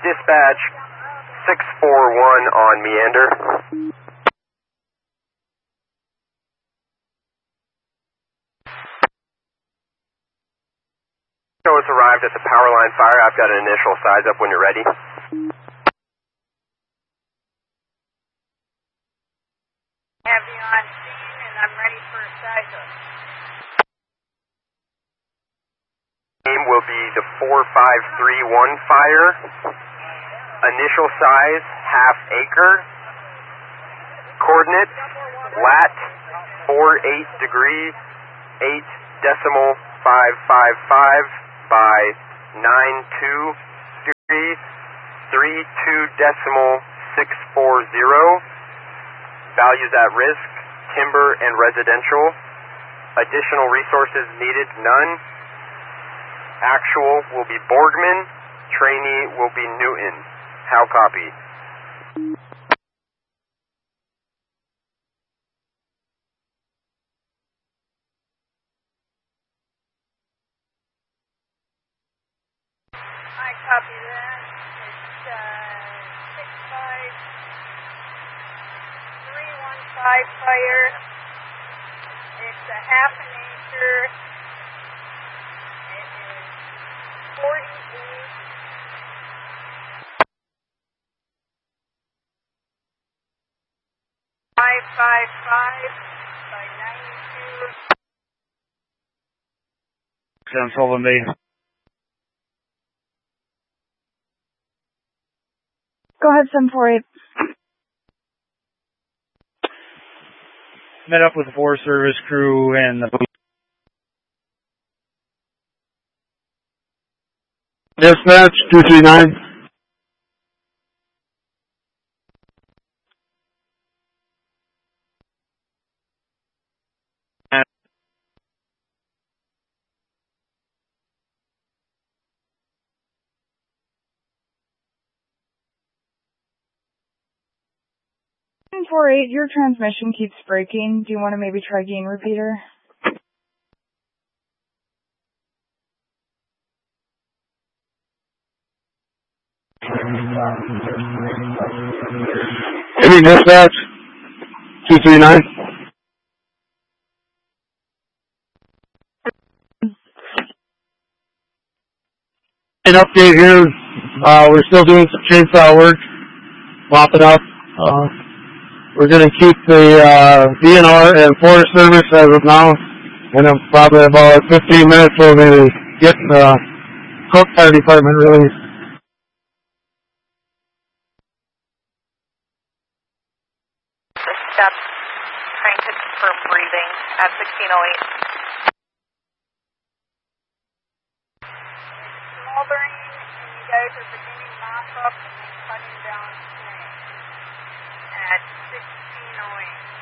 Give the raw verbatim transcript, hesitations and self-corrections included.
Dispatch six four one on Meander. So it's arrived at the power line fire. I've got an initial size up when you're ready. Have you on scene and I'm ready for a size up. Name will be the four five three one fire. Initial size, half acre. Coordinates, lat, four eight degree, eight decimal five five five by nine two degree, three two decimal six four zero. Values at risk, timber and residential. Additional resources needed, none. Actual will be Borgman. Trainee will be Newton. How copy? I copy that. It's uh, six five three one five fire. It's a half an acre. It is forty-eight. five five five by ninety-two. ten Sullivan Bay. Go ahead, seven four eight. Met up with the Forest Service crew and the Dispatch two three nine. seven four eight, your transmission keeps breaking. Do you want to maybe try gain repeater? Any dispatch two three nine. An update here. Uh, we're still doing some chainsaw work, mopping up. Uh, we're going to keep the uh, D N R and Forest Service as of now, and in probably about fifteen minutes we'll be getting the Cook Fire Department released. Step, trying to confirm breathing at sixteen oh eight. It's smoldering, and you guys are beginning mop up and cutting down snakes at sixteen oh eight.